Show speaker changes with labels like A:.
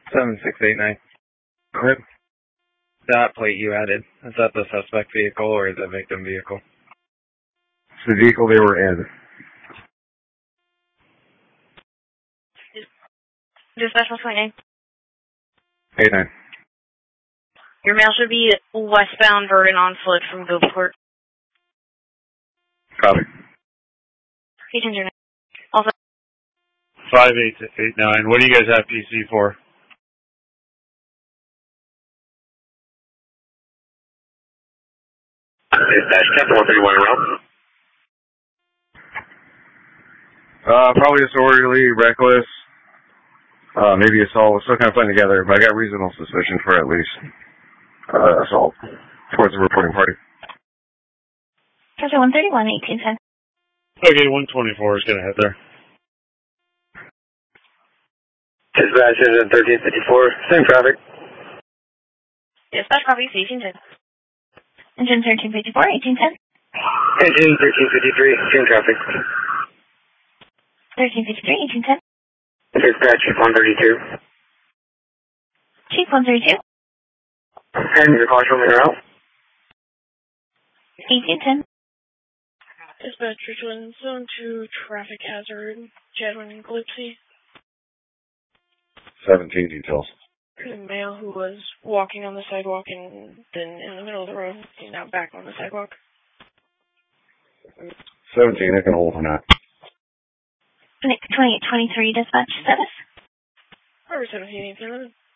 A: 7689.
B: Go ahead.
A: That plate you added, is that the suspect vehicle or the victim vehicle?
B: It's the vehicle they were in.
C: Dispatch 129.
B: 89.
C: Your mail should be westbound Verdon on foot from Gulfport.
B: Copy.
C: Agent 09. Also.
D: 5889. What do you guys have PC for?
E: Dispatch, Captain 131 around.
B: Probably disorderly, reckless, maybe assault. We're still kind of putting together, but I got reasonable suspicion for at least assault towards the reporting party.
C: Captain 131, 1810.
D: Okay, 124 is going to head there.
E: Dispatch, engine 1354, same traffic.
C: Dispatch copy, 1810. Engine 1354, 1810.
E: Engine 1353, same traffic.
C: 1353, 1810.
E: Dispatch, Chief 132.
C: Chief 132.
E: And your call from your out.
C: 1810.
F: Dispatch, Richland, Zone 2, traffic hazard, Jedwin, Glipsy.
B: 17 details.
F: The male who was walking on the sidewalk and then in the middle of the road, he's now back on the sidewalk.
B: 17, I can hold on that.
C: 2823, dispatch status.
F: Or 17, 1811.